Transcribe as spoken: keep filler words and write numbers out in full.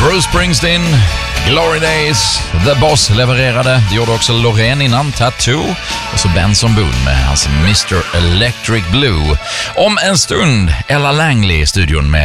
Bruce Springsteen, Glory Days, The Boss levererade. Det gjorde också Loreen innan, Tattoo. Och så Benson Boone med hans mister Electric Blue. Om en stund, Ella Langley i studion med